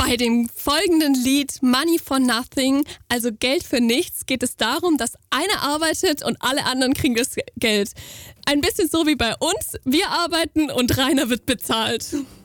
Bei dem folgenden Lied Money for Nothing, also Geld für nichts, geht es darum, dass einer arbeitet und alle anderen kriegen das Geld. Ein bisschen so wie bei uns, wir arbeiten und Rainer wird bezahlt.